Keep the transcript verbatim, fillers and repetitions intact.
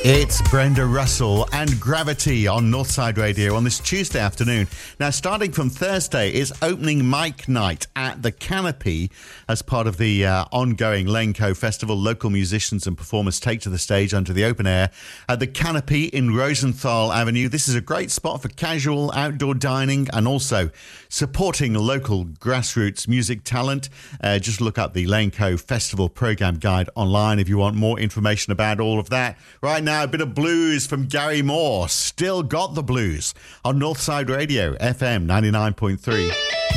It's Brenda Russell and Gravity on Northside Radio on this Tuesday afternoon. Now, starting from Thursday is opening mic night at the Canopy as part of the uh, ongoing Lenco Festival. Local musicians and performers take to the stage under the open air at the Canopy in Rosenthal Avenue. This is a great spot for casual outdoor dining and also supporting local grassroots music talent. Uh, just look up the Lenco Festival Programme Guide online if you want more information about all of that. Right now, a bit of blues from Gary Moore. Still Got the Blues on Northside Radio, F M ninety-nine point three.